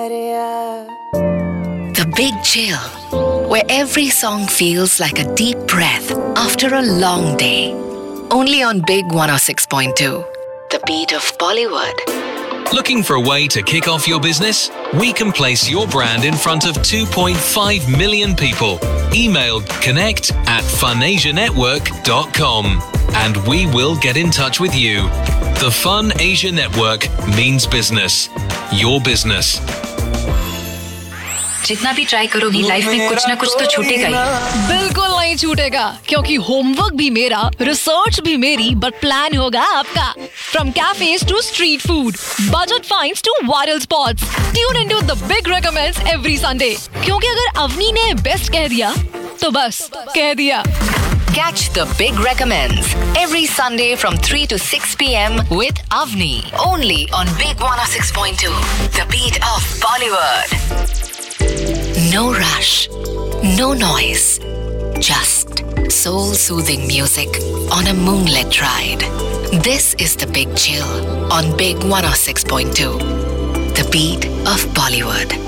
The Big Chill, where every song feels like a deep breath after a long day. Only on Big 106.2, the beat of Bollywood. Looking for a way to kick off your business? We can place your brand in front of 2.5 million people. Email connect@funasianetwork.com and we will get in touch with you. The Fun Asia Network means business. Your business. जितना भी try करोगी life में कुछ ना कुछ तो छूटेगा ही। बिल्कुल नहीं छूटेगा, क्योंकि होमवर्क भी मेरा, रिसर्च भी मेरी, बट प्लान होगा आपका। From cafes to street food, budget finds to viral spots, tune into the big recommends every Sunday. क्योंकि अगर अवनी ने बेस्ट कह दिया तो बस कह दिया। Catch the Big Recommends every Sunday from 3 to 6 p.m. with Avni. Only on Big 106.2, the beat of Bollywood. No rush, no noise, just soul-soothing music on a moonlit ride. This is the Big Chill on Big 106.2, the beat of Bollywood.